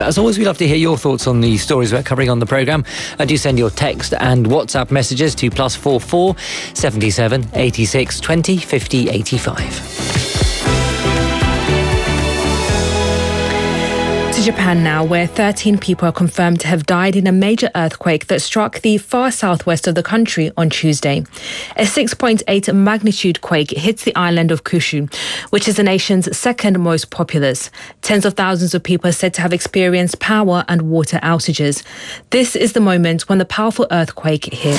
As always, we'd love to hear your thoughts on the stories we're covering on the programme. Do send your text and WhatsApp messages to +44 77 86 20 50 85. To Japan now, where 13 people are confirmed to have died in a major earthquake that struck the far southwest of the country on Tuesday. A 6.8 magnitude quake hit the island of Kyushu, which is the nation's second most populous. Tens of thousands of people are said to have experienced power and water outages. This is the moment when the powerful earthquake hit.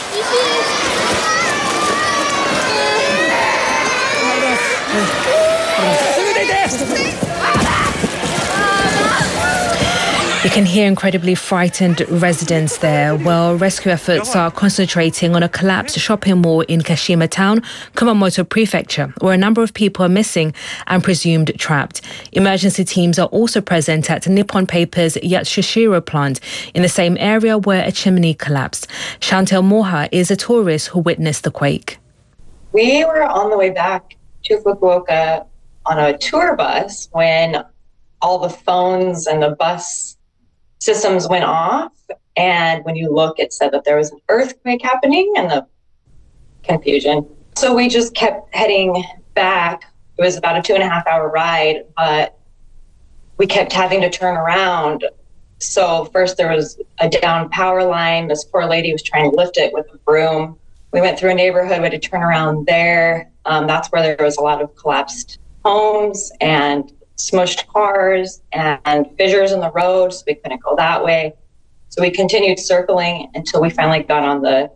You can hear incredibly frightened residents there, while rescue efforts are concentrating on a collapsed shopping mall in Kashima Town, Kumamoto Prefecture, where a number of people are missing and presumed trapped. Emergency teams are also present at Nippon Paper's Yatsushiro plant in the same area where a chimney collapsed. Chantel Moha is a tourist who witnessed the quake. We were on the way back to Fukuoka on a tour bus when all the phones and the bus systems went off, and when you look, it said that there was an earthquake happening, and the confusion. So we just kept heading back. It was about a 2.5-hour ride, but we kept having to turn around. So first there was a down power line. This poor lady was trying to lift it with a broom. We went through a neighborhood, we had to turn around there. That's where there was a lot of collapsed homes and smushed cars and fissures in the road, so we couldn't go that way. So we continued circling until we finally got on the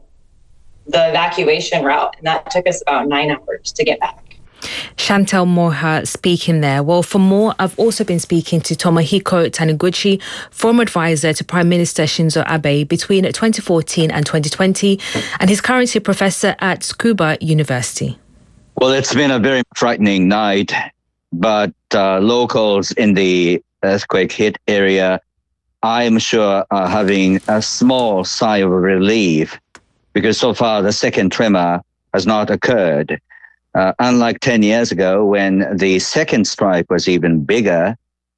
evacuation route, and that took us about 9 hours to get back. Chantel Moha speaking there. Well, for more, I've also been speaking to Tomohiko Taniguchi, former advisor to Prime Minister Shinzo Abe between 2014 and 2020, and he's currently a professor at Tsukuba University. Well, it's been a very frightening night, but locals in the earthquake-hit area, I'm sure, are having a small sigh of relief, because so far the second tremor has not occurred. Unlike 10 years ago, when the second strike was even bigger,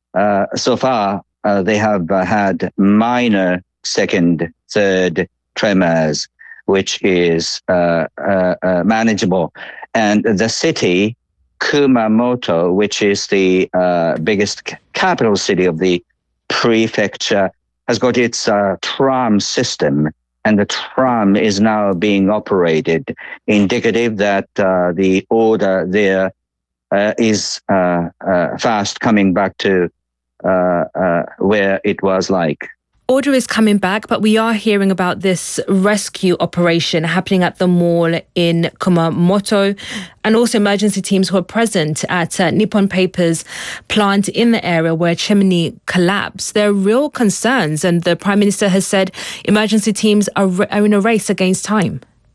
so far they have had minor second, third tremors, which is manageable. And the city, Kumamoto, which is the biggest capital city of the prefecture, has got its tram system, and the tram is now being operated, indicative that the order there is fast coming back to where it was like. Order is coming back, but we are hearing about this rescue operation happening at the mall in Kumamoto, and also emergency teams who are present at Nippon Paper's plant in the area where a chimney collapsed. There are real concerns, and the Prime Minister has said emergency teams are in a race against time.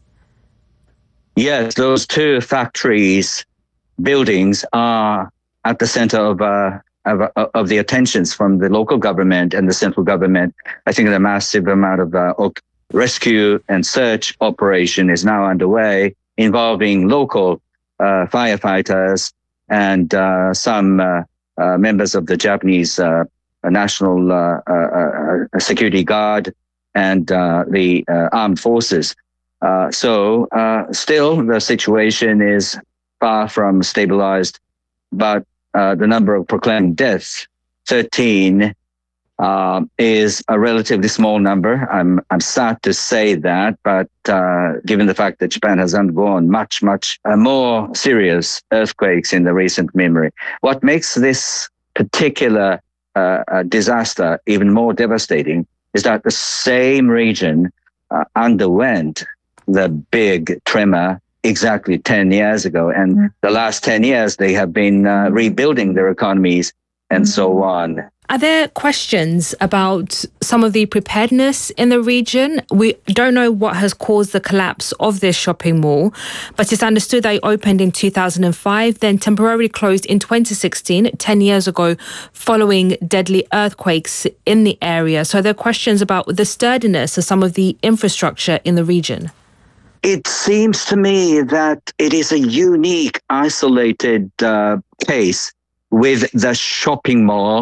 Yes, those two factories, buildings are at the center of the attentions from the local government and the central government. I think a massive amount of rescue and search operation is now underway, involving local firefighters and some members of the Japanese National Security Guard and the armed forces. So still the situation is far from stabilized, but the number of proclaimed deaths, 13, is a relatively small number. I'm sad to say that, but given the fact that Japan has undergone much more serious earthquakes in the recent memory, what makes this particular disaster even more devastating is that the same region underwent the big tremor exactly 10 years ago. And the last 10 years, they have been rebuilding their economies and so on. Are there questions about some of the preparedness in the region? We don't know what has caused the collapse of this shopping mall, but it's understood they opened in 2005, then temporarily closed in 2016, 10 years ago, following deadly earthquakes in the area. So there are questions about the sturdiness of some of the infrastructure in the region. It seems to me that it is a unique, isolated case with the shopping mall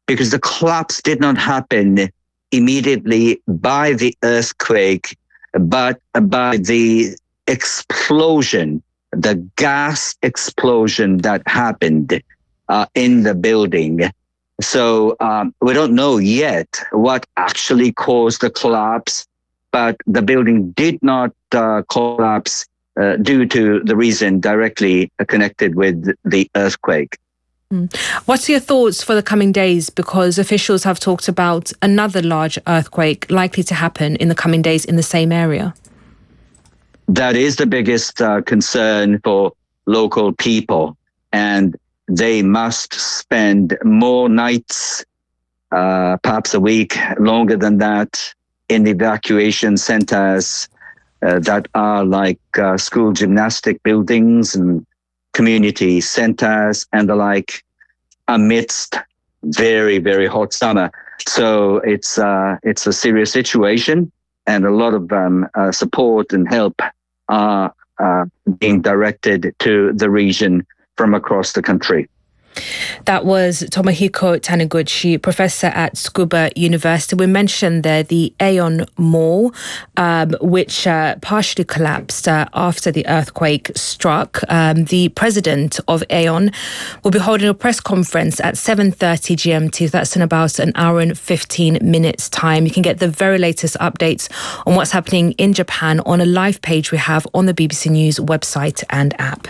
because the collapse did not happen immediately by the earthquake, but by the explosion, the gas explosion that happened in the building. So we don't know yet what actually caused the collapse, but the building did not collapse due to the reason directly connected with the earthquake. What's your thoughts for the coming days? Because officials have talked about another large earthquake likely to happen in the coming days in the same area. That is the biggest concern for local people, and they must spend more nights, perhaps a week, longer than that, in evacuation centers that are like school gymnastic buildings and community centers and the like, amidst very, very hot summer. So it's a serious situation, and a lot of support and help are being directed to the region from across the country. That was Tomohiko Taniguchi, professor at Tsukuba University. We mentioned there the Aeon Mall, which partially collapsed after the earthquake struck. The president of Aeon will be holding a press conference at 7:30 GMT. That's in about an hour and 15 minutes time. You can get the very latest updates on what's happening in Japan on a live page we have on the BBC News website and app.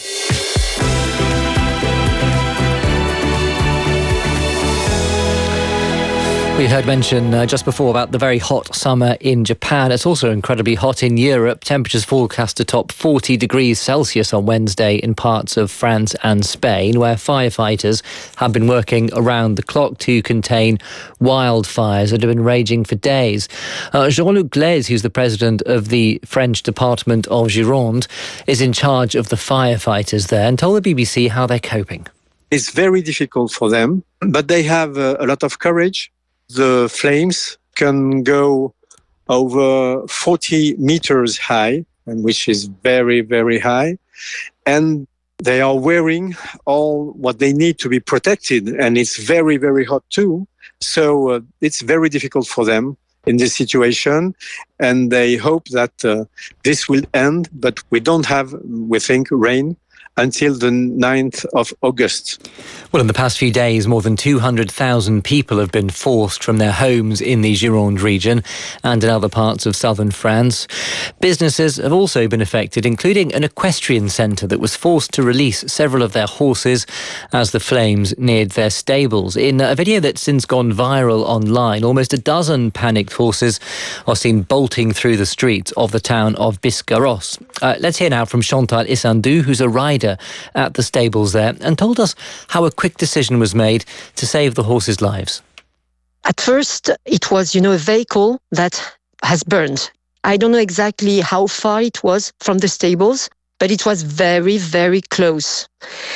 We heard mention just before about the very hot summer in Japan. It's also incredibly hot in Europe. Temperatures forecast to top 40 degrees Celsius on Wednesday in parts of France and Spain, where firefighters have been working around the clock to contain wildfires that have been raging for days. Jean-Luc Glaise, who's the president of the French Department of Gironde, is in charge of the firefighters there and told the BBC how they're coping. It's very difficult for them, but they have a lot of courage. The flames can go over 40 meters high, and which is very, very high. And they are wearing all what they need to be protected, and it's very, very hot too. So it's very difficult for them in this situation, and they hope that this will end, but we don't have, we think, rain until the 9th of August. Well, in the past few days, more than 200,000 people have been forced from their homes in the Gironde region and in other parts of southern France. Businesses have also been affected, including an equestrian centre that was forced to release several of their horses as the flames neared their stables. In a video that's since gone viral online, almost a dozen panicked horses are seen bolting through the streets of the town of Biscarrosse. Let's hear now from Chantal Issandou, who's a rider at the stables there, and told us how a quick decision was made to save the horses' lives. At first, it was, a vehicle that has burned. I don't know exactly how far it was from the stables, but it was very, very close.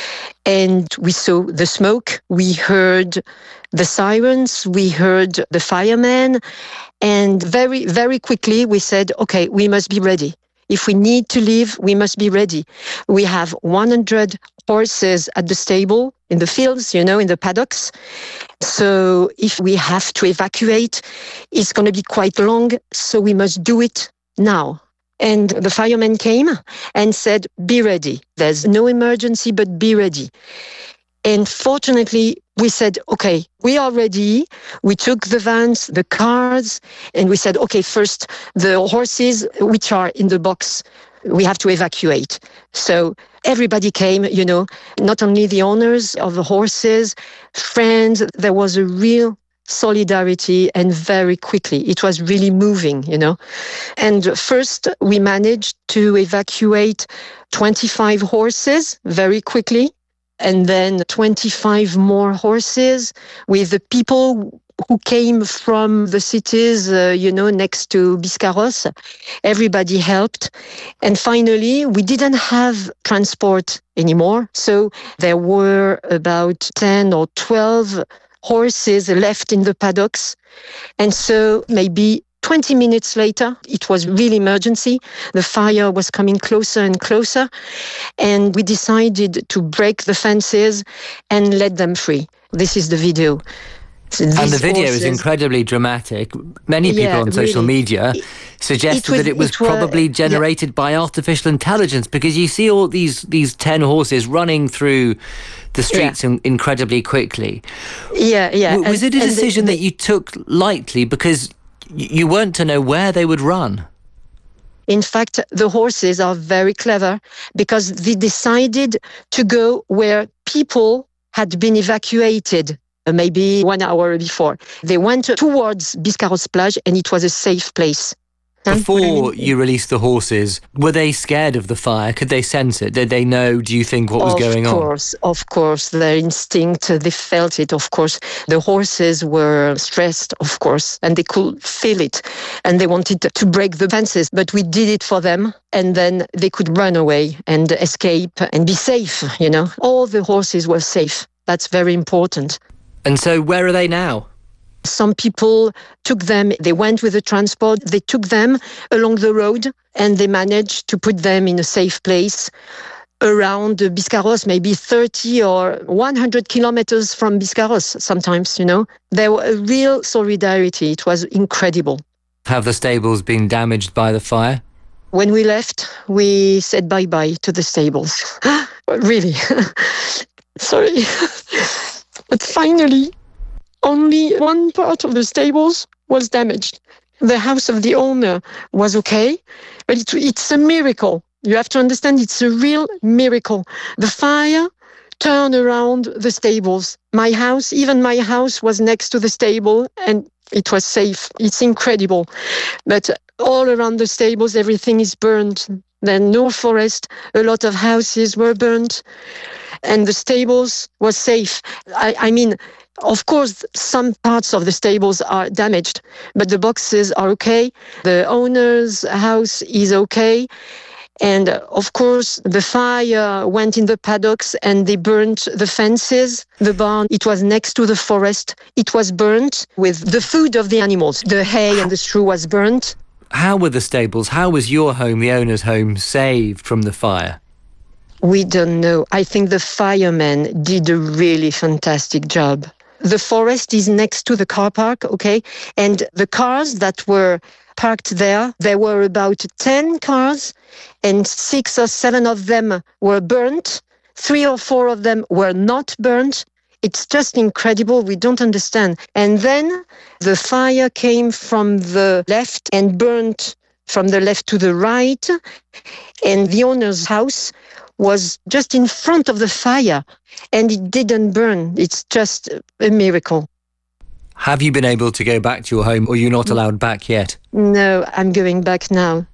And we saw the smoke, we heard the sirens, we heard the firemen, and very, very quickly we said, okay, we must be ready. If we need to leave, we must be ready. We have 100 horses at the stable, in the fields, in the paddocks. So if we have to evacuate, it's going to be quite long, so we must do it now. And the firemen came and said, be ready. There's no emergency, but be ready. And fortunately, we said, okay, we are ready. We took the vans, the cars, and we said, okay, first, the horses which are in the box, we have to evacuate. So everybody came, not only the owners of the horses, friends, there was a real solidarity, and very quickly. It was really moving, And first, we managed to evacuate 25 horses very quickly. And then 25 more horses with the people who came from the cities, next to Biscarrosse. Everybody helped. And finally, we didn't have transport anymore. So there were about 10 or 12 horses left in the paddocks. And so maybe 20 minutes later, it was really emergency. The fire was coming closer and closer, and we decided to break the fences and let them free. This is the video. And the video is incredibly dramatic. Many people on social media suggested that it was probably generated by artificial intelligence, because you see all these 10 horses running through the streets incredibly quickly. Was it a decision that you took lightly because you weren't to know where they would run? In fact, the horses are very clever because they decided to go where people had been evacuated maybe 1 hour before. They went towards Biscarrosse-Plage and it was a safe place. Before you released the horses, were they scared of the fire? Could they sense it? Did they know, do you think, what was going on? Of course. Their instinct, they felt it, of course. The horses were stressed, of course, and they could feel it. And they wanted to break the fences, but we did it for them. And then they could run away and escape and be safe, you know. All the horses were safe. That's very important. And so where are they now? Some people took them, they went with the transport, they took them along the road and they managed to put them in a safe place around Biscarrosse, maybe 30 or 100 kilometers from Biscarrosse sometimes, you know. There was a real solidarity. It was incredible. Have the stables been damaged by the fire? When we left, we said bye-bye to the stables. Really. Sorry. But finally, only one part of the stables was damaged. The house of the owner was okay, but it's a miracle. You have to understand, it's a real miracle. The fire turned around the stables. Even my house was next to the stable and it was safe. It's incredible. But all around the stables, everything is burned. Then no forest, a lot of houses were burnt and the stables was safe. I mean, of course, some parts of the stables are damaged, but the boxes are okay. The owner's house is okay. And of course, the fire went in the paddocks and they burnt the fences. The barn, it was next to the forest. It was burnt with the food of the animals. The hay and the straw was burnt. How were the stables? How was your home, the owner's home, saved from the fire? We don't know. I think the firemen did a really fantastic job. The forest is next to the car park, okay? And the cars that were parked there were about 10 cars and 6 or 7 of them were burnt. 3 or 4 of them were not burnt. It's just incredible. We don't understand. And then the fire came from the left and burnt from the left to the right. And the owner's house was just in front of the fire and it didn't burn. It's just a miracle. Have you been able to go back to your home, or you're not allowed back yet? No, I'm going back now.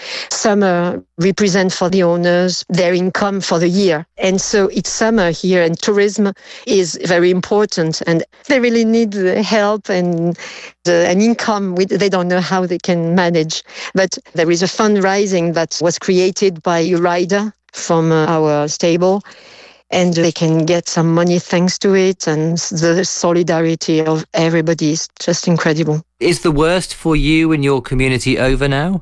Summer represent for the owners their income for the year. And so it's summer here and tourism is very important and they really need help and an income. They don't know how they can manage. But there is a fundraising that was created by a rider from our stable and they can get some money thanks to it, and the solidarity of everybody is just incredible. Is the worst for you and your community over now?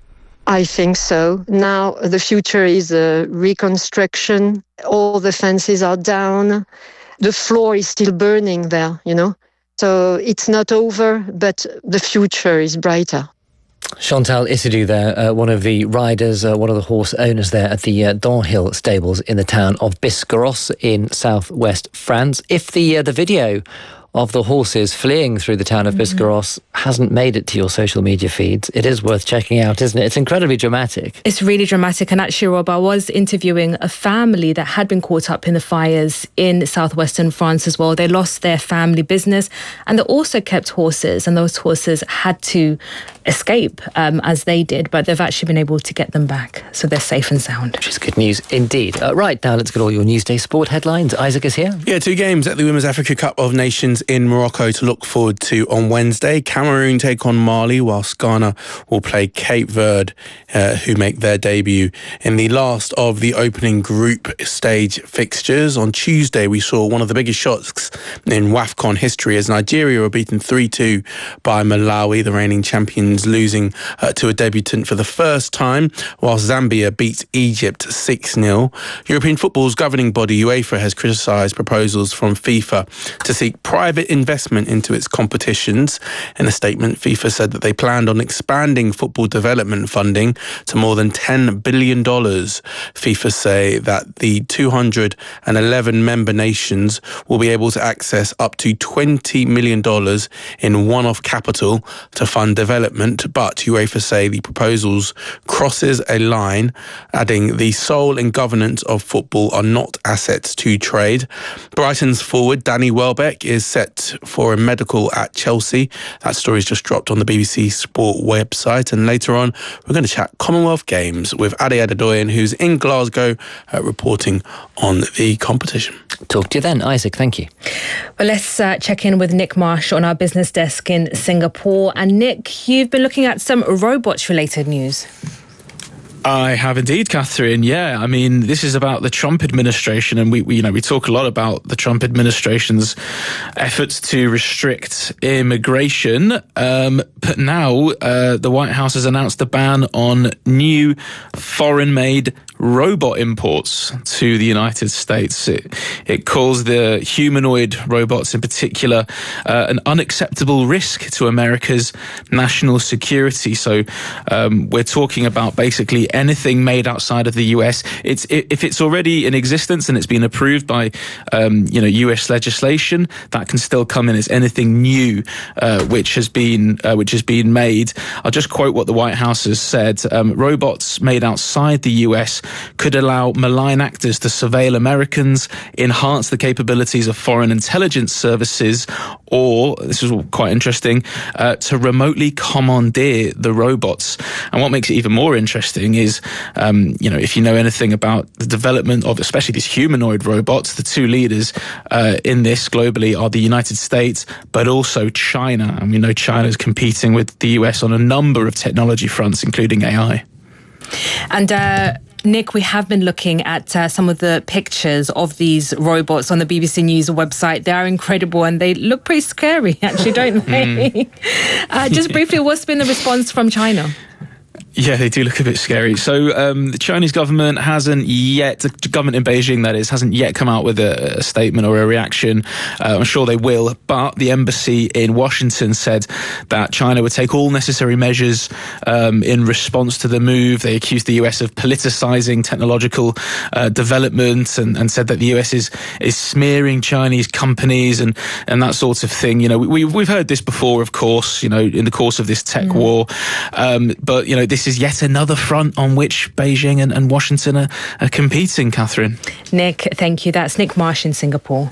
I think so. Now the future is a reconstruction. All the fences are down. The floor is still burning there, you know. So it's not over, but the future is brighter. Chantal Issodou there, one of the riders, one of the horse owners there at the Dawnhill stables in the town of Biscarrosse in southwest France. If the video of the horses fleeing through the town of Biscarrosse hasn't made it to your social media feeds, it is worth checking out, isn't it? It's incredibly dramatic. It's really dramatic. And actually, Rob, I was interviewing a family that had been caught up in the fires in southwestern France as well. They lost their family business and they also kept horses, and those horses had to escape as they did, but they've actually been able to get them back. So they're safe and sound. Which is good news indeed. Right, now let's get all your Newsday sport headlines. Isaac is here. Yeah, 2 games at the Women's Africa Cup of Nations in Morocco to look forward to on Wednesday. Cameroon take on Mali, whilst Ghana will play Cape Verde, who make their debut in the last of the opening group stage fixtures. On Tuesday, we saw one of the biggest shocks in WAFCON history as Nigeria were beaten 3-2 by Malawi, the reigning champions nations losing to a debutant for the first time, whilst Zambia beat Egypt 6-0. European football's governing body UEFA has criticised proposals from FIFA to seek private investment into its competitions. In a statement, FIFA said that they planned on expanding football development funding to more than $10 billion. FIFA say that the 211 member nations will be able to access up to $20 million in one-off capital to fund development, but UEFA say the proposals crosses a line, adding the soul and governance of football are not assets to trade. Brighton's forward Danny Welbeck is set for a medical at Chelsea. That story's just dropped on the BBC Sport website, and later on we're going to chat Commonwealth Games with Ade Adedoyin, who's in Glasgow reporting on the competition. Talk to you then, Isaac. Thank you. Well, let's check in with Nick Marsh on our business desk in Singapore. And Nick, you've been looking at some robots-related news. I have indeed, Catherine. Yeah, I mean, this is about the Trump administration, and we talk a lot about the Trump administration's efforts to restrict immigration. But now the White House has announced a ban on new foreign-made robot imports to the United States. It calls the humanoid robots in particular an unacceptable risk to America's national security. So we're talking about basically anything made outside of the US. If it's already in existence and it's been approved by US legislation, that can still come in as anything new which has been made. I'll just quote what the White House has said. Robots made outside the US could allow malign actors to surveil Americans, enhance the capabilities of foreign intelligence services, or, this is quite interesting, to remotely commandeer the robots. And what makes it even more interesting is, if you know anything about the development of especially these humanoid robots, the two leaders in this globally are the United States, but also China. And we know China is competing with the US on a number of technology fronts, including AI. And Nick, we have been looking at some of the pictures of these robots on the BBC News website. They are incredible and they look pretty scary, actually, don't they? Just briefly, what's been the response from China? Yeah, they do look a bit scary. So the Chinese government the government in Beijing, that is, hasn't yet come out with a statement or a reaction. I'm sure they will. But the embassy in Washington said that China would take all necessary measures in response to the move. They accused the US of politicizing technological development and said that the US is smearing Chinese companies and that sort of thing. We've heard this before, of course, in the course of this tech war. But, this is yet another front on which Beijing and Washington are competing, Catherine. Nick, thank you. That's Nick Marsh in Singapore.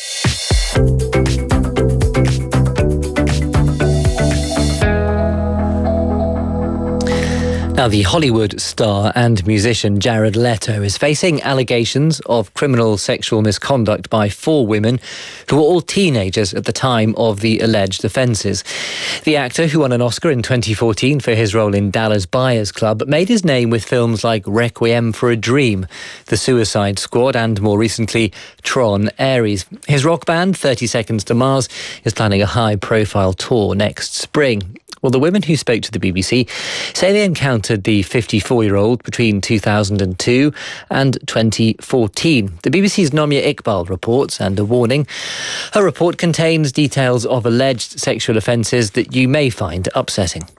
Now, the Hollywood star and musician Jared Leto is facing allegations of criminal sexual misconduct by 4 women who were all teenagers at the time of the alleged offences. The actor, who won an Oscar in 2014 for his role in Dallas Buyers Club, made his name with films like Requiem for a Dream, The Suicide Squad, and more recently, Tron Ares. His rock band, 30 Seconds to Mars, is planning a high-profile tour next spring. Well, the women who spoke to the BBC say they encountered the 54-year-old between 2002 and 2014. The BBC's Nomia Iqbal reports, and a warning. Her report contains details of alleged sexual offences that you may find upsetting.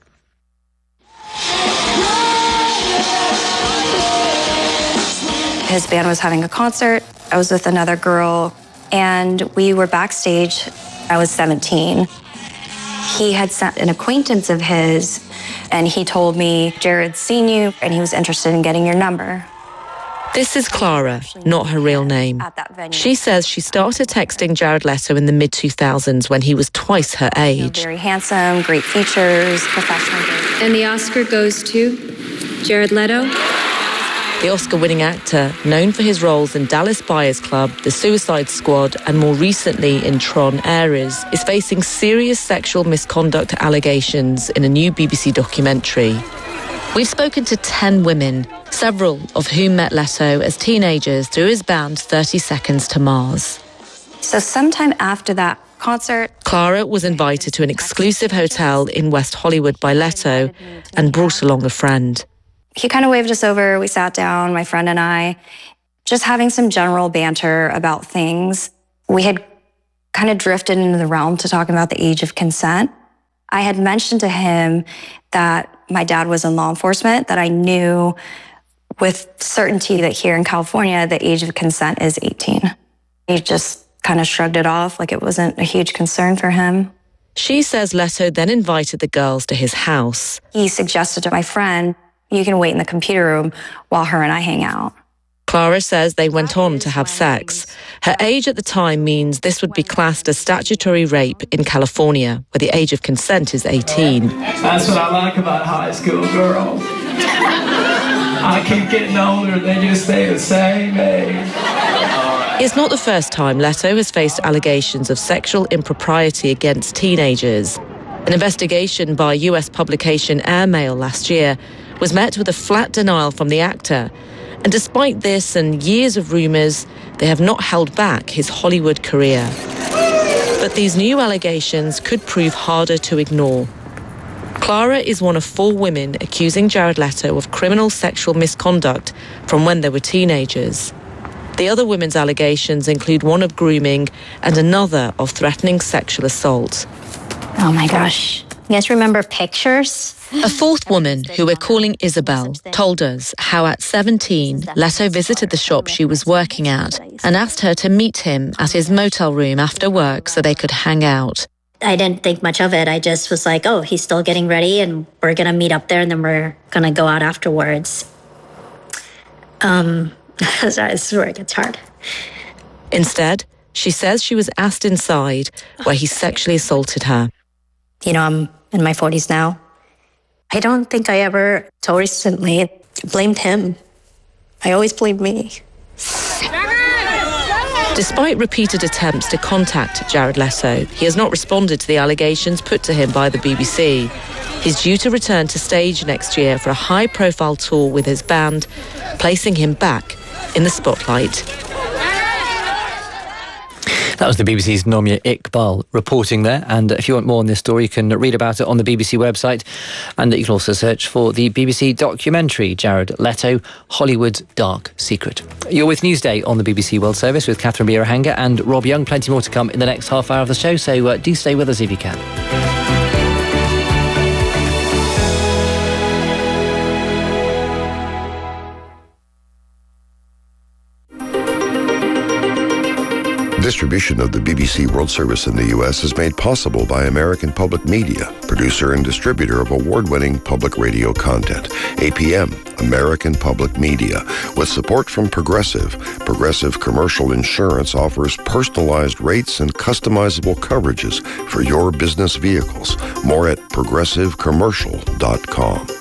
His band was having a concert. I was with another girl, and we were backstage. I was 17. He had sent an acquaintance of his, and he told me, Jared's seen you, and he was interested in getting your number. This is Clara, not her real name. She says she started texting Jared Leto in the mid-2000s when he was twice her age. Very handsome, great features, professional. And the Oscar goes to Jared Leto? The Oscar-winning actor, known for his roles in Dallas Buyers Club, The Suicide Squad, and more recently in Tron Ares, is facing serious sexual misconduct allegations in a new BBC documentary. We've spoken to 10 women, several of whom met Leto as teenagers through his band 30 Seconds to Mars. So sometime after that concert. Clara was invited to an exclusive hotel in West Hollywood by Leto and brought along a friend. He kind of waved us over. We sat down, my friend and I, just having some general banter about things. We had kind of drifted into the realm to talking about the age of consent. I had mentioned to him that my dad was in law enforcement, that I knew with certainty that here in California, the age of consent is 18. He just kind of shrugged it off like it wasn't a huge concern for him. She says Leto then invited the girls to his house. He suggested to my friend, you can wait in the computer room while her and I hang out. Clara says they went on to have sex. Her age at the time means this would be classed as statutory rape in California, where the age of consent is 18. That's what I like about high school girls. I keep getting older, they just stay the same age. It's not the first time Leto has faced allegations of sexual impropriety against teenagers. An investigation by US publication Airmail last year was met with a flat denial from the actor. And despite this and years of rumours, they have not held back his Hollywood career. But these new allegations could prove harder to ignore. Clara is one of 4 women accusing Jared Leto of criminal sexual misconduct from when they were teenagers. The other women's allegations include one of grooming and another of threatening sexual assault. Oh my gosh. You guys remember pictures? A 4th woman, who we're calling Isabel, told us how at 17, Leto visited the shop she was working at and asked her to meet him at his motel room after work so they could hang out. I didn't think much of it. I just was like, oh, he's still getting ready and we're going to meet up there and then we're going to go out afterwards. Sorry, this is where it gets hard. Instead, she says she was asked inside where he sexually assaulted her. You know, I'm in my 40s now. I don't think I ever so recently blamed him. I always blamed me. Despite repeated attempts to contact Jared Leto, he has not responded to the allegations put to him by the BBC. He's due to return to stage next year for a high-profile tour with his band, placing him back in the spotlight. That was the BBC's Nomia Iqbal reporting there. And if you want more on this story, you can read about it on the BBC website. And you can also search for the BBC documentary, Jared Leto, Hollywood's Dark Secret. You're with Newsday on the BBC World Service with Catherine Bierhanger and Rob Young. Plenty more to come in the next half hour of the show, so do stay with us if you can. Distribution of the BBC World Service in the U.S. is made possible by American Public Media, producer and distributor of award-winning public radio content. APM, American Public Media. With support from Progressive, Progressive Commercial Insurance offers personalized rates and customizable coverages for your business vehicles. More at progressivecommercial.com.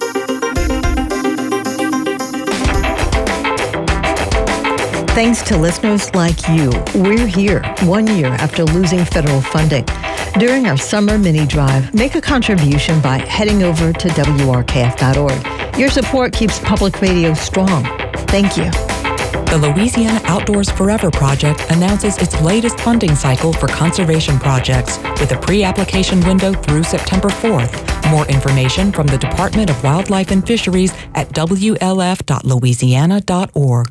Thanks to listeners like you, we're here 1 year after losing federal funding. During our summer mini drive, make a contribution by heading over to WRKF.org. Your support keeps public radio strong. Thank you. The Louisiana Outdoors Forever Project announces its latest funding cycle for conservation projects with a pre-application window through September 4th. More information from the Department of Wildlife and Fisheries at wlf.louisiana.org.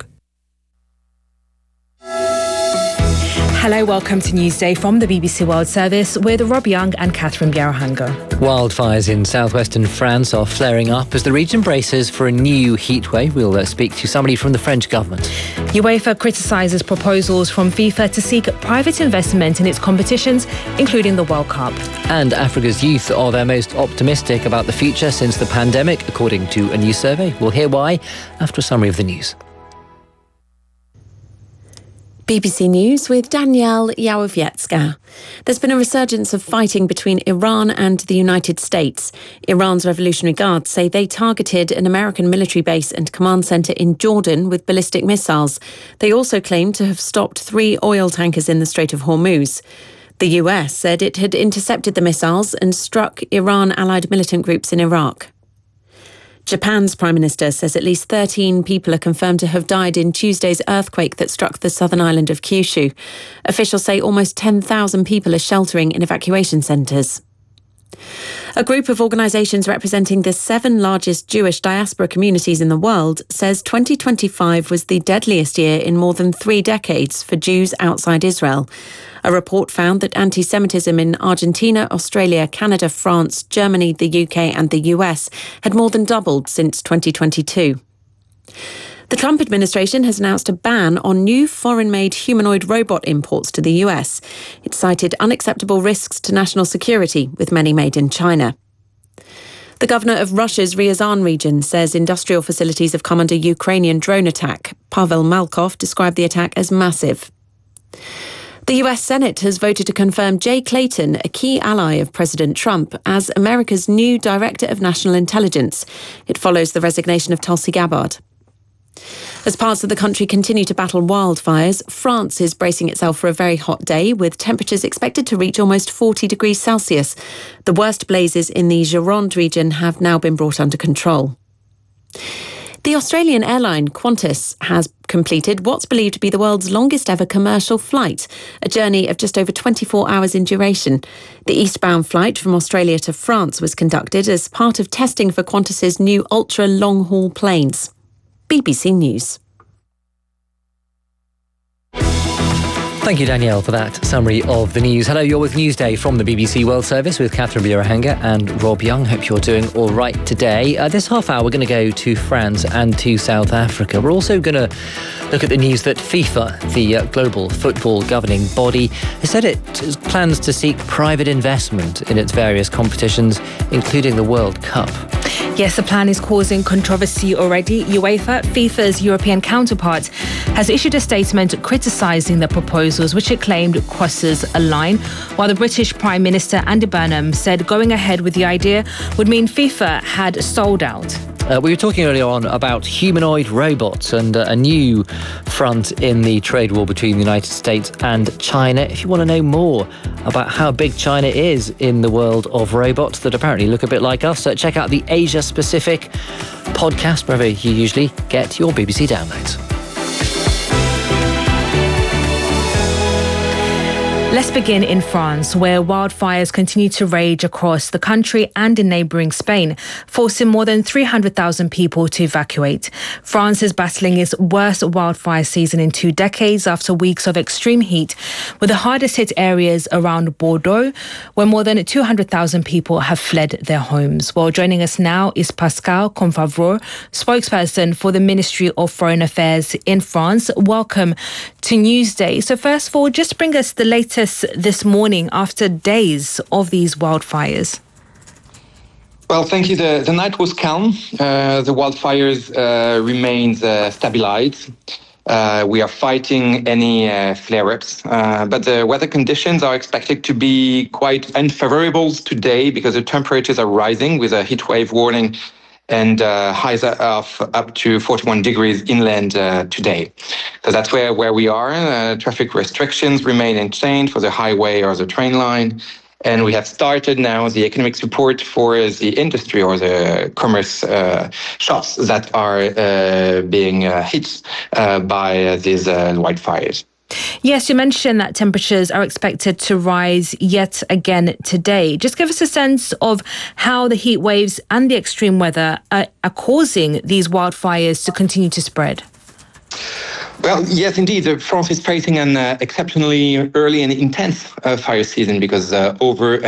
Hello, welcome to Newsday from the BBC World Service with Rob Young and Catherine Bierhanger. Wildfires in southwestern France are flaring up as the region braces for a new heatwave. We'll speak to somebody from the French government. UEFA criticises proposals from FIFA to seek private investment in its competitions, including the World Cup. And Africa's youth are their most optimistic about the future since the pandemic, according to a new survey. We'll hear why after a summary of the news. BBC News with Danielle Yawowiecka. There's been a resurgence of fighting between Iran and the United States. Iran's Revolutionary Guards say they targeted an American military base and command centre in Jordan with ballistic missiles. They also claim to have stopped 3 oil tankers in the Strait of Hormuz. The US said it had intercepted the missiles and struck Iran-allied militant groups in Iraq. Japan's Prime Minister says at least 13 people are confirmed to have died in Tuesday's earthquake that struck the southern island of Kyushu. Officials say almost 10,000 people are sheltering in evacuation centres. A group of organisations representing the 7 largest Jewish diaspora communities in the world says 2025 was the deadliest year in more than 3 decades for Jews outside Israel. A report found that anti-Semitism in Argentina, Australia, Canada, France, Germany, the UK and the US had more than doubled since 2022. The Trump administration has announced a ban on new foreign-made humanoid robot imports to the US. It cited unacceptable risks to national security, with many made in China. The governor of Russia's Ryazan region says industrial facilities have come under Ukrainian drone attack. Pavel Malkov described the attack as massive. The US Senate has voted to confirm Jay Clayton, a key ally of President Trump, as America's new Director of National Intelligence. It follows the resignation of Tulsi Gabbard. As parts of the country continue to battle wildfires, France is bracing itself for a very hot day, with temperatures expected to reach almost 40 degrees Celsius. The worst blazes in the Gironde region have now been brought under control. The Australian airline Qantas has completed what's believed to be the world's longest ever commercial flight, a journey of just over 24 hours in duration. The eastbound flight from Australia to France was conducted as part of testing for Qantas's new ultra-long-haul planes. BBC News. Thank you, Danielle, for that summary of the news. Hello, you're with Newsday from the BBC World Service with Catherine Birahanga and Rob Young. Hope you're doing all right today. This half hour, we're going to go to France and to South Africa. We're also going to look at the news that FIFA, the global football governing body, has said it plans to seek private investment in its various competitions, including the World Cup. Yes, the plan is causing controversy already. UEFA, FIFA's European counterpart, has issued a statement criticising the proposals, which it claimed crosses a line, while the British Prime Minister Andy Burnham said going ahead with the idea would mean FIFA had sold out. We were talking earlier on about humanoid robots and a new front in the trade war between the United States and China. If you want to know more about how big China is in the world of robots that apparently look a bit like us, check out the Asia Pacific podcast, wherever you usually get your BBC downloads. Let's begin in France, where wildfires continue to rage across the country and in neighbouring Spain, forcing more than 300,000 people to evacuate. France is battling its worst wildfire season in 2 decades after weeks of extreme heat, with the hardest hit areas around Bordeaux, where more than 200,000 people have fled their homes. Well, joining us now is Pascal Confavreau, spokesperson for the Ministry of Foreign Affairs in France. Welcome to Newsday. So first of all, just bring us the latest this morning after days of these wildfires. Well, thank you. The night was calm. The wildfires remained stabilized. We are fighting any flare-ups, but the weather conditions are expected to be quite unfavorable today because the temperatures are rising with a heat wave warning and highs of up to 41 degrees inland today. So that's where we are. Traffic restrictions remain unchanged for the highway or the train line. And we have started now the economic support for the industry or the commerce shops that are being hit by these wildfires. Yes, you mentioned that temperatures are expected to rise yet again today. Just give us a sense of how the heat waves and the extreme weather are causing these wildfires to continue to spread. Well, yes, indeed. France is facing an exceptionally early and intense fire season because over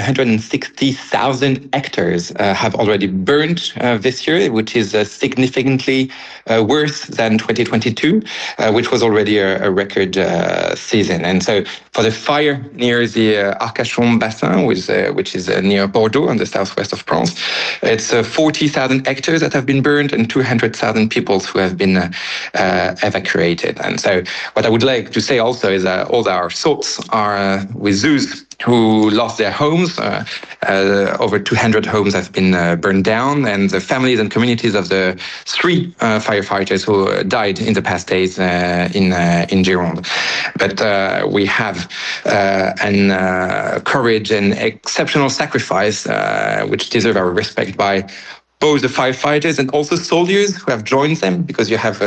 160,000 hectares have already burned this year, which is significantly worse than 2022, which was already a record season. And so for the fire near the Arcachon Bassin, which is near Bordeaux in the southwest of France, it's 40,000 hectares that have been burned and 200,000 people who have been evacuated. And so what I would like to say also is that all our thoughts are with those who lost their homes. Over 200 homes have been burned down, and the families and communities of the 3 firefighters who died in the past days in Gironde. But we have courage and exceptional sacrifice, which deserve our respect by both the firefighters and also soldiers who have joined them, because you have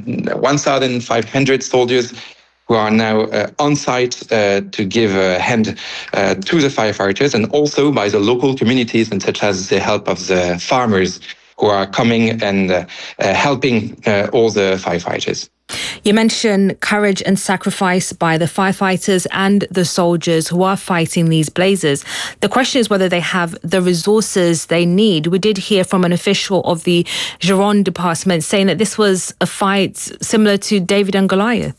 1,500 soldiers who are now on site to give a hand to the firefighters, and also by the local communities, and such as the help of the farmers who are coming and helping all the firefighters. You mentioned courage and sacrifice by the firefighters and the soldiers who are fighting these blazes. The question is whether they have the resources they need. We did hear from an official of the Gironde department saying that this was a fight similar to David and Goliath.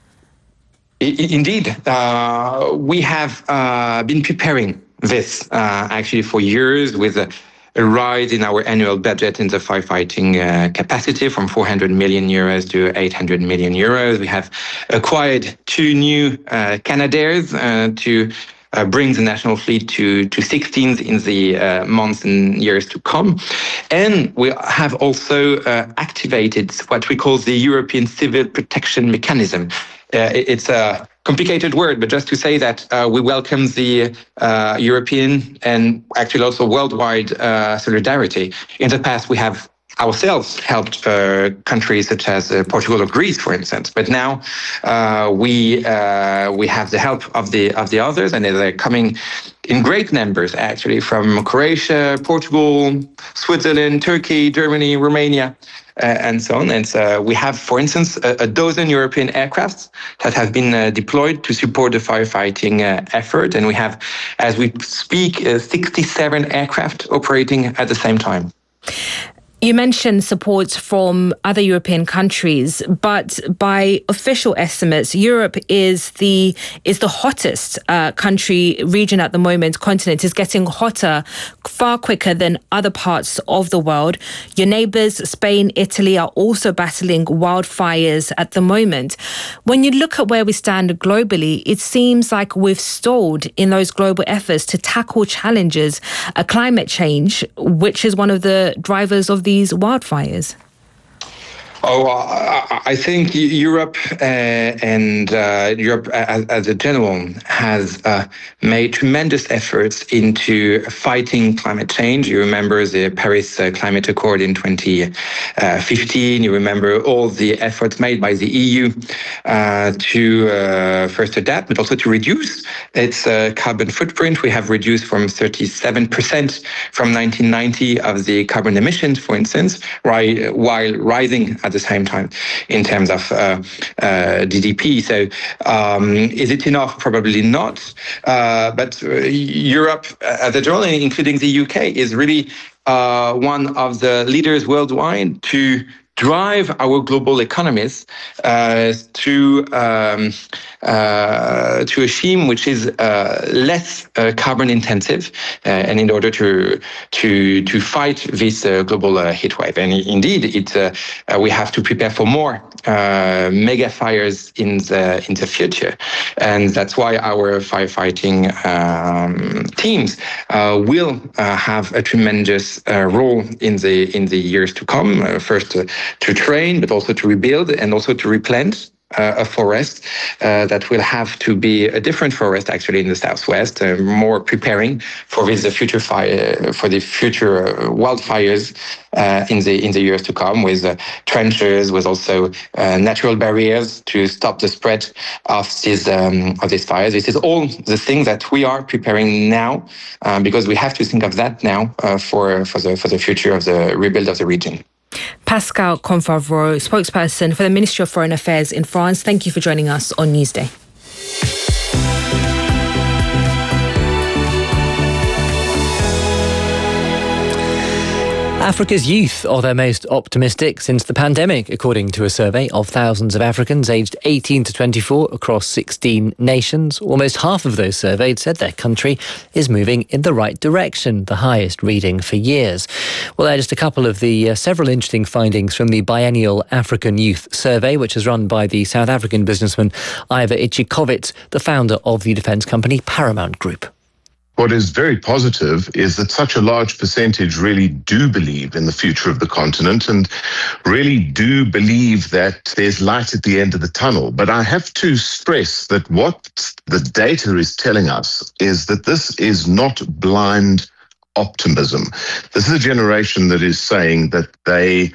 Indeed, we have been preparing this actually for years with a rise in our annual budget in the firefighting capacity from 400 million euros to 800 million euros. We have acquired 2 new Canadaires to bring the national fleet to 16 in the months and years to come. And we have also activated what we call the European Civil Protection Mechanism. It's a complicated word, but just to say that we welcome the European and actually also worldwide solidarity. In the past, we have ourselves helped countries such as Portugal or Greece, for instance. But now we have the help of the others, and they're coming in great numbers, actually, from Croatia, Portugal, Switzerland, Turkey, Germany, Romania, and so on. And we have, for instance, a dozen European aircrafts that have been deployed to support the firefighting effort. And we have, as we speak, 67 aircraft operating at the same time. You mentioned support from other European countries, but by official estimates, Europe is the hottest region at the moment. Continent is getting hotter far quicker than other parts of the world. Your neighbours, Spain, Italy, are also battling wildfires at the moment. When you look at where we stand globally, it seems like we've stalled in those global efforts to tackle challenges, climate change, which is one of the drivers of these wildfires. I think Europe and Europe as a general has made tremendous efforts into fighting climate change. You remember the Paris Climate Accord in 2015. You remember all the efforts made by the EU to first adapt, but also to reduce its carbon footprint. We have reduced from 37% from 1990 of the carbon emissions, for instance, while rising at the same time in terms of GDP. So is it enough? Probably not. But Europe, as a general, including the UK, is really one of the leaders worldwide to drive our global economies to a scheme which is less carbon intensive, and in order to fight this global heat wave. And indeed, we have to prepare for more mega fires in the future, and that's why our firefighting teams will have a tremendous role in the years to come. First, to train, but also to rebuild and also to replant a forest that will have to be a different forest actually in the southwest, more preparing for the future wildfires in the years to come, with trenches, with also natural barriers to stop the spread of these fires. This is all the things that we are preparing now, because we have to think of that now for the future of the rebuild of the region. Pascal Confavreau, spokesperson for the Ministry of Foreign Affairs in France. Thank you for joining us on Newsday. Africa's youth are their most optimistic since the pandemic, according to a survey of thousands of Africans aged 18 to 24 across 16 nations. Almost half of those surveyed said their country is moving in the right direction, the highest reading for years. Well, they're just a couple of the several interesting findings from the biennial African Youth Survey, which is run by the South African businessman Iver Ichikowitz, the founder of the defence company Paramount Group. What is very positive is that such a large percentage really do believe in the future of the continent and really do believe that there's light at the end of the tunnel. But I have to stress that what the data is telling us is that this is not blind optimism. This is a generation that is saying that they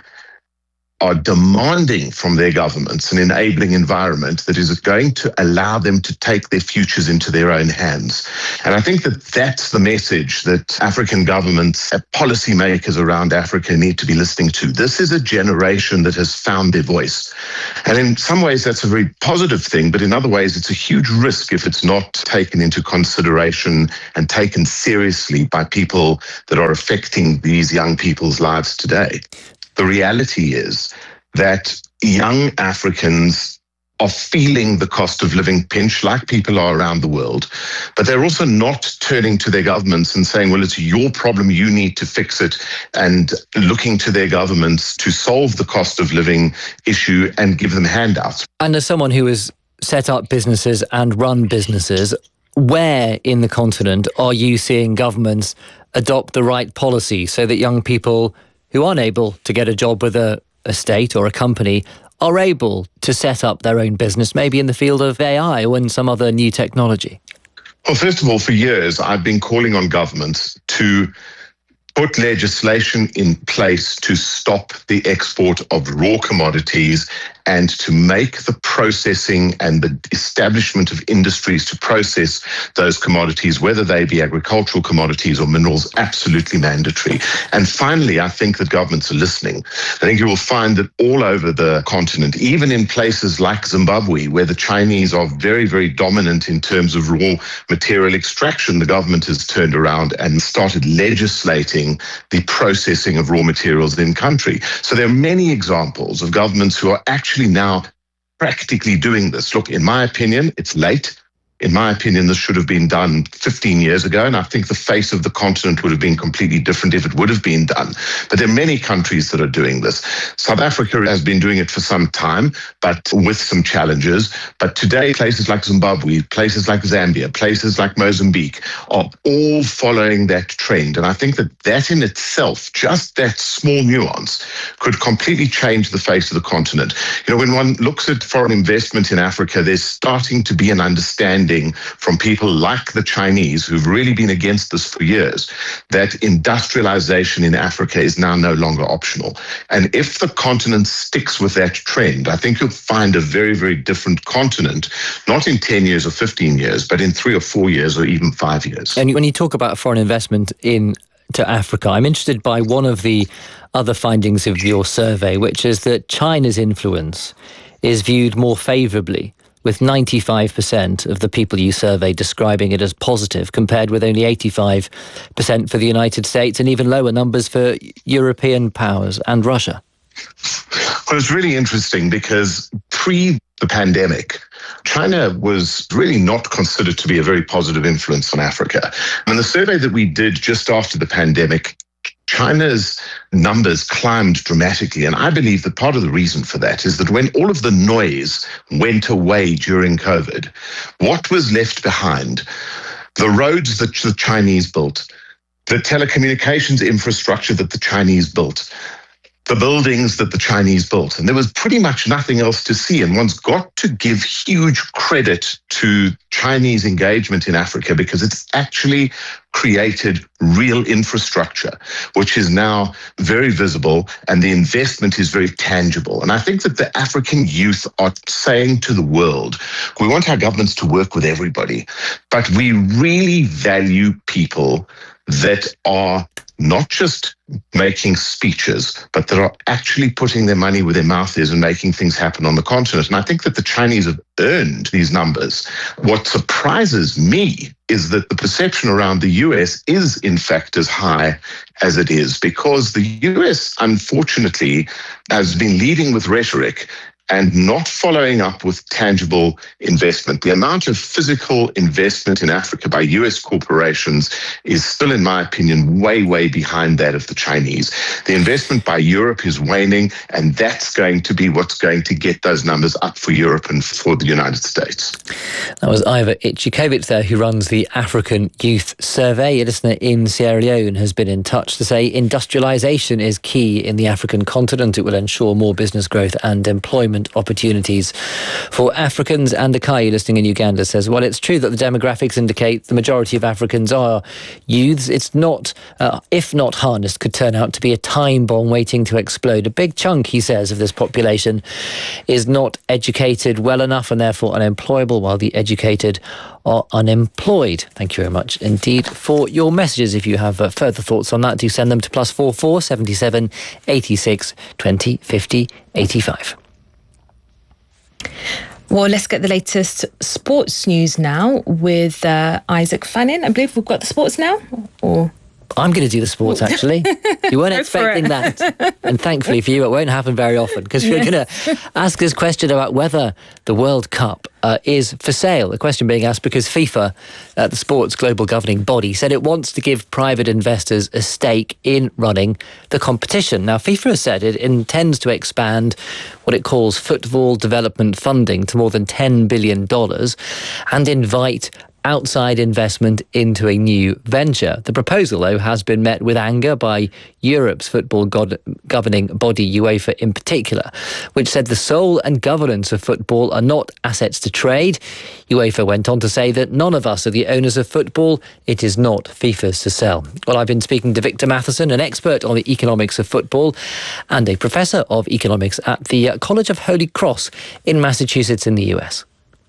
are demanding from their governments an enabling environment that is going to allow them to take their futures into their own hands. And I think that that's the message that African governments, policymakers around Africa need to be listening to. This is a generation that has found their voice. And in some ways, that's a very positive thing, but in other ways, it's a huge risk if it's not taken into consideration and taken seriously by people that are affecting these young people's lives today. The reality is that young Africans are feeling the cost of living pinch like people are around the world, but they're also not turning to their governments and saying, well, it's your problem, you need to fix it, and looking to their governments to solve the cost of living issue and give them handouts. And as someone who has set up businesses and run businesses, where in the continent are you seeing governments adopt the right policy so that young people who aren't able to get a job with a state or a company are able to set up their own business, maybe in the field of AI or in some other new technology? Well, first of all, for years, I've been calling on governments to put legislation in place to stop the export of raw commodities and to make the processing and the establishment of industries to process those commodities, whether they be agricultural commodities or minerals, absolutely mandatory. And finally, I think that governments are listening. I think you will find that all over the continent, even in places like Zimbabwe, where the Chinese are very, very dominant in terms of raw material extraction, the government has turned around and started legislating the processing of raw materials in country. So there are many examples of governments who are actually now practically doing this. Look, in my opinion, it's late. In my opinion, this should have been done 15 years ago, and I think the face of the continent would have been completely different if it would have been done. But there are many countries that are doing this. South Africa has been doing it for some time, but with some challenges. But today, places like Zimbabwe, places like Zambia, places like Mozambique are all following that trend. And I think that that in itself, just that small nuance, could completely change the face of the continent. You know, when one looks at foreign investment in Africa, there's starting to be an understanding from people like the Chinese, who've really been against this for years, that industrialization in Africa is now no longer optional. And if the continent sticks with that trend, I think you'll find a very, very different continent, not in 10 years or 15 years, but in 3 or 4 years or even 5 years. And when you talk about foreign investment into Africa, I'm interested by one of the other findings of your survey, which is that China's influence is viewed more favorably, with 95% of the people you survey describing it as positive, compared with only 85% for the United States and even lower numbers for European powers and Russia. Well, it's really interesting because pre the pandemic, China was really not considered to be a very positive influence on Africa. And the survey that we did just after the pandemic, China's numbers climbed dramatically. And I believe that part of the reason for that is that when all of the noise went away during COVID, what was left behind? The roads that the Chinese built, the telecommunications infrastructure that the Chinese built, the buildings that the Chinese built. And there was pretty much nothing else to see. And one's got to give huge credit to Chinese engagement in Africa because it's actually created real infrastructure, which is now very visible, and the investment is very tangible. And I think that the African youth are saying to the world, we want our governments to work with everybody, but we really value people that are not just making speeches, but that are actually putting their money where their mouth is and making things happen on the continent. And I think that the Chinese have earned these numbers. What surprises me is that the perception around the US is in fact as high as it is, because the US, unfortunately, has been leading with rhetoric and not following up with tangible investment. The amount of physical investment in Africa by US corporations is still, in my opinion, way, way behind that of the Chinese. The investment by Europe is waning, and that's going to be what's going to get those numbers up for Europe and for the United States. That was Ivor Ichikowicz there, who runs the African Youth Survey. A listener in Sierra Leone has been in touch to say industrialisation is key in the African continent. It will ensure more business growth and employment. employment opportunities for Africans. And Akai, listening in Uganda, says, well, it's true that the demographics indicate the majority of Africans are youths. It's not, if not harnessed, could turn out to be a time bomb waiting to explode. A big chunk, he says, of this population is not educated well enough and therefore unemployable, while the educated are unemployed. Thank you very much indeed for your messages. If you have further thoughts on that, do send them to +44 77 86 20 50 85. Well, let's get the latest sports news now with Isaac Fannin. I believe we've got the sports now, or... I'm going to do the sports, actually. You weren't expecting that. And thankfully for you, it won't happen very often, because we're going to ask this question about whether the World Cup is for sale. The question being asked because FIFA, the sports global governing body, said it wants to give private investors a stake in running the competition. Now, FIFA has said it intends to expand what it calls football development funding to more than $10 billion and invite outside investment into a new venture. The proposal, though, has been met with anger by Europe's football governing body, UEFA in particular, which said the soul and governance of football are not assets to trade. UEFA went on to say that none of us are the owners of football. It is not FIFA's to sell. Well, I've been speaking to Victor Matheson, an expert on the economics of football and a professor of economics at the College of Holy Cross in Massachusetts in the US.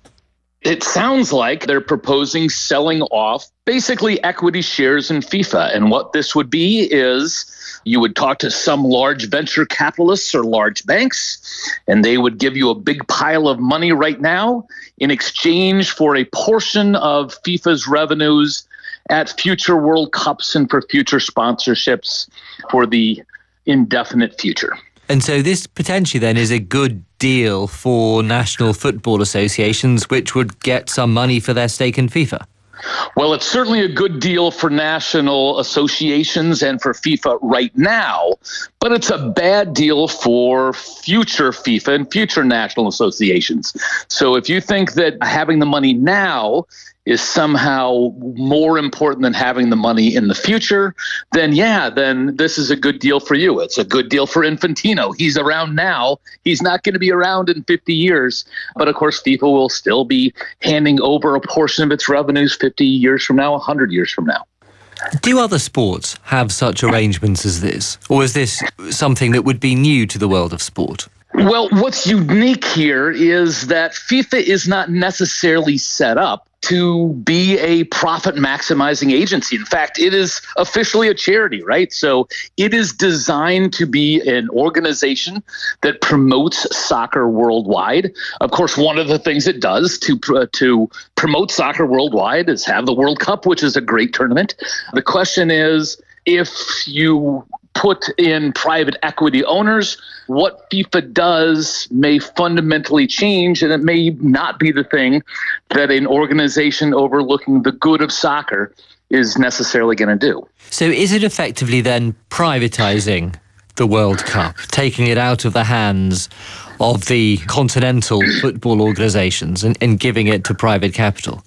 It sounds like they're proposing selling off basically equity shares in FIFA. And what this would be is you would talk to some large venture capitalists or large banks, and they would give you a big pile of money right now in exchange for a portion of FIFA's revenues at future World Cups and for future sponsorships for the indefinite future. And so this potentially then is a good deal for national football associations, which would get some money for their stake in FIFA. Well, it's certainly a good deal for national associations and for FIFA right now, but it's a bad deal for future FIFA and future national associations. So if you think that having the money now is somehow more important than having the money in the future, then this is a good deal for you. It's a good deal for Infantino. He's around now. He's not going to be around in 50 years. But of course, FIFA will still be handing over a portion of its revenues 50 years from now, 100 years from now. Do other sports have such arrangements as this? Or is this something that would be new to the world of sport? Well, what's unique here is that FIFA is not necessarily set up to be a profit-maximizing agency. In fact, it is officially a charity, right? So it is designed to be an organization that promotes soccer worldwide. Of course, one of the things it does to promote soccer worldwide is have the World Cup, which is a great tournament. The question is, if you put in private equity owners, what FIFA does may fundamentally change, and it may not be the thing that an organization overlooking the good of soccer is necessarily going to do. So is it effectively then privatizing the World Cup, taking it out of the hands of the continental football organizations and giving it to private capital?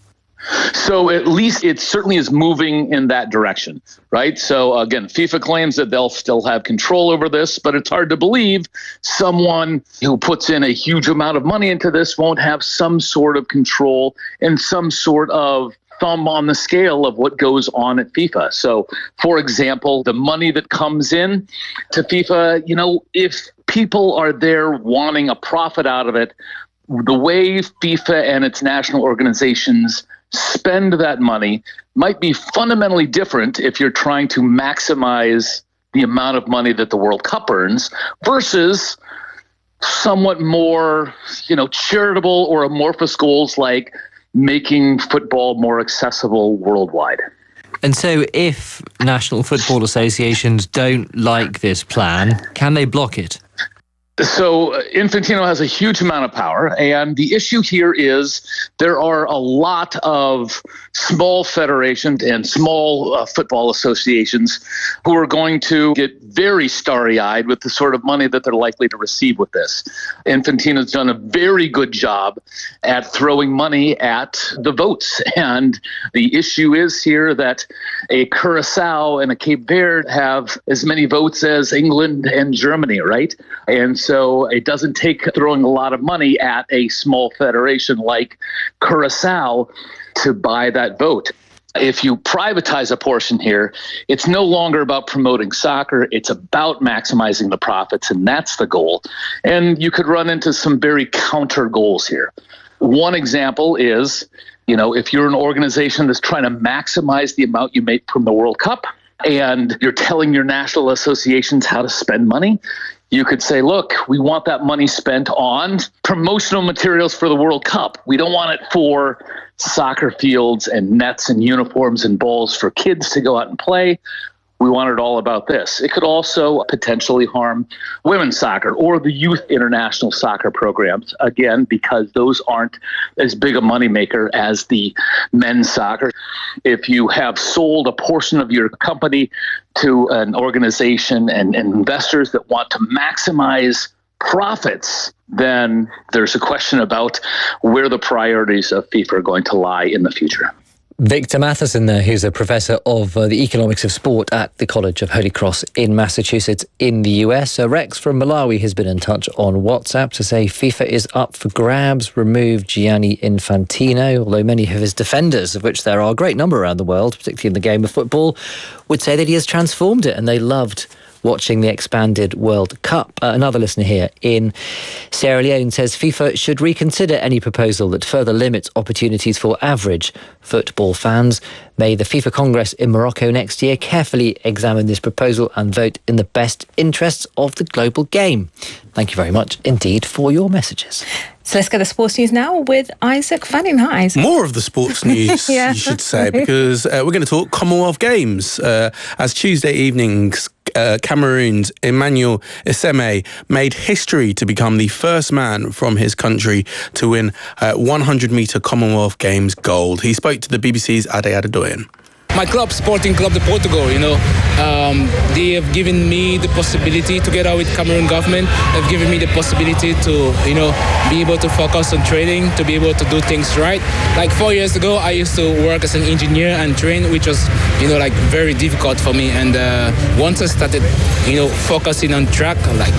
So at least it certainly is moving in that direction, right? So again, FIFA claims that they'll still have control over this, but it's hard to believe someone who puts in a huge amount of money into this won't have some sort of control and some sort of thumb on the scale of what goes on at FIFA. So, for example, the money that comes in to FIFA, if people are there wanting a profit out of it, the way FIFA and its national organizations spend that money might be fundamentally different if you're trying to maximize the amount of money that the World Cup earns versus somewhat more, charitable or amorphous goals like making football more accessible worldwide. And so if national football associations don't like this plan, can they block it? So Infantino has a huge amount of power, and the issue here is there are a lot of small federations and small football associations who are going to get very starry-eyed with the sort of money that they're likely to receive with this. Infantino's done a very good job at throwing money at the votes, and the issue is here that a Curacao and a Cape Verde have as many votes as England and Germany, right? And so it doesn't take throwing a lot of money at a small federation like Curaçao to buy that vote. If you privatize a portion here, it's no longer about promoting soccer. It's about maximizing the profits, and that's the goal. And you could run into some very counter goals here. One example is, if you're an organization that's trying to maximize the amount you make from the World Cup, and you're telling your national associations how to spend money, you could say, look, we want that money spent on promotional materials for the World Cup. We don't want it for soccer fields and nets and uniforms and balls for kids to go out and play. We want it all about this. It could also potentially harm women's soccer or the youth international soccer programs, again, because those aren't as big a moneymaker as the men's soccer. If you have sold a portion of your company to an organization and investors that want to maximize profits, then there's a question about where the priorities of FIFA are going to lie in the future. Victor Matheson there, who's a professor of the economics of sport at the College of Holy Cross in Massachusetts in the US. Rex from Malawi has been in touch on WhatsApp to say FIFA is up for grabs, remove Gianni Infantino, although many of his defenders, of which there are a great number around the world, particularly in the game of football, would say that he has transformed it and they loved watching the expanded World Cup. Another listener here in Sierra Leone says FIFA should reconsider any proposal that further limits opportunities for average football fans. May the FIFA Congress in Morocco next year carefully examine this proposal and vote in the best interests of the global game. Thank you very much indeed for your messages. So let's get the sports news now with Isaac Fanning. Hi, Isaac. More of the sports news, you should say, because we're going to talk Commonwealth Games. As Tuesday evening's Cameroon's Emmanuel Eseme made history to become the first man from his country to win 100-metre Commonwealth Games gold. He spoke to the BBC's Ade Adedoyin. My club, Sporting Club de Portugal, they have given me the possibility, together with Cameroon government, have given me the possibility to, be able to focus on training, to be able to do things right. Like 4 years ago, I used to work as an engineer and train, which was, very difficult for me. And once I started, focusing on track, like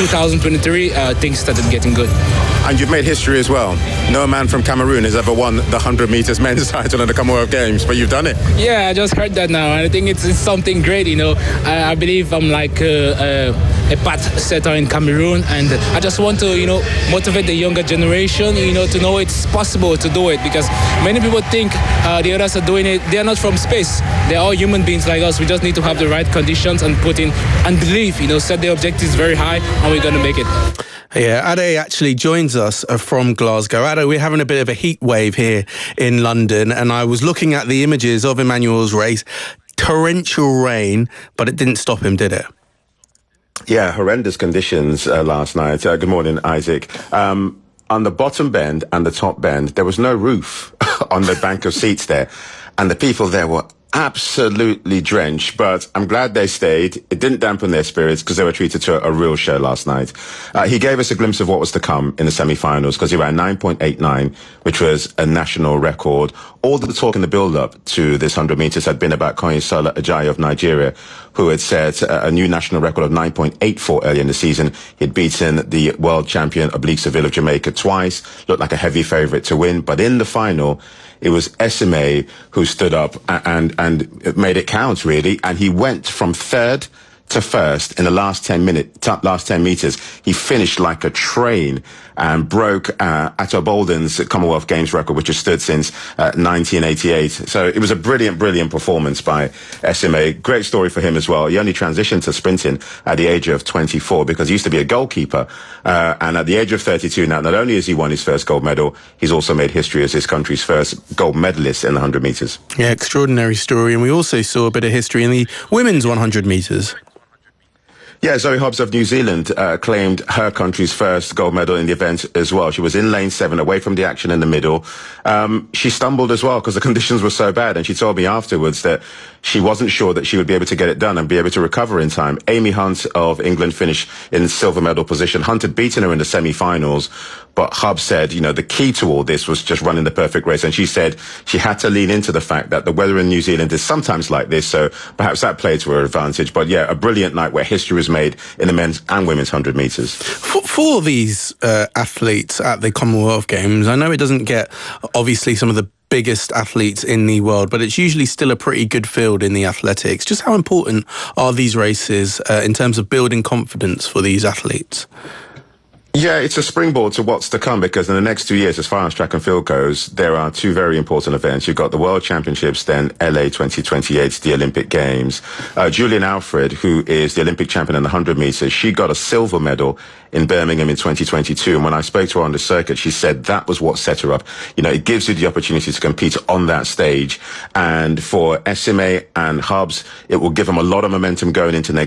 2023, things started getting good. And you've made history as well. No man from Cameroon has ever won the 100 metres men's title in the Commonwealth Games, but you've done it. Yeah, I just heard that now, and I think it's something great. I believe I'm like a path setter in Cameroon, and I just want to, motivate the younger generation, to know it's possible to do it, because many people think the others are doing it. They are not from space. They're all human beings like us. We just need to have the right conditions and put in and believe, set the objectives very high, and we're going to make it. Yeah, Ade actually joins us from Glasgow. Ade, we're having a bit of a heat wave here in London, and I was looking at the images of Emmanuel's race. Torrential rain, but it didn't stop him, did it? Yeah, horrendous conditions last night. Good morning, Isaac. On the bottom bend and the top bend, there was no roof on the bank of seats there, and the people there were absolutely drenched, but I'm glad they stayed. It didn't dampen their spirits because they were treated to a real show last night. He gave us a glimpse of what was to come in the semi-finals because he ran 9.89, which was a national record. All the talk in the build-up to this 100 metres had been about Kanyinsola Ajayi of Nigeria, who had set a new national record of 9.84 earlier in the season. He'd beaten the world champion Oblique Seville of Jamaica twice, looked like a heavy favourite to win, but in the final, it was Eseme who stood up and made it count, really. And he went from third to first in the last 10 meters. He finished like a train and broke Atto Bolden's Commonwealth Games record, which has stood since 1988. So it was a brilliant, brilliant performance by Eseme. Great story for him as well. He only transitioned to sprinting at the age of 24 because he used to be a goalkeeper. And at the age of 32 now, not only has he won his first gold medal, he's also made history as his country's first gold medalist in the 100 metres. Yeah, extraordinary story. And we also saw a bit of history in the women's 100 metres. Yeah, Zoe Hobbs of New Zealand claimed her country's first gold medal in the event as well. She was in lane 7, away from the action in the middle. She stumbled as well because the conditions were so bad, and she told me afterwards that she wasn't sure that she would be able to get it done and be able to recover in time. Amy Hunt of England finished in silver medal position. Hunt had beaten her in the semi-finals, but Hub said, the key to all this was just running the perfect race. And she said she had to lean into the fact that the weather in New Zealand is sometimes like this, so perhaps that played to her advantage. But yeah, a brilliant night where history was made in the men's and women's 100 metres. For these athletes at the Commonwealth Games, I know it doesn't get, obviously, some of the biggest athletes in the world, but it's usually still a pretty good field in the athletics. Just how important are these races in terms of building confidence for these athletes? Yeah, it's a springboard to what's to come, because in the next 2 years, as far as track and field goes, there are two very important events. You've got the World Championships, then LA 2028, the Olympic Games. Julian Alfred, who is the Olympic champion in the 100 meters, she got a silver medal in Birmingham in 2022. And when I spoke to her on the circuit, she said that was what set her up. It gives you the opportunity to compete on that stage. And for SMA and Hubs, it will give them a lot of momentum going into next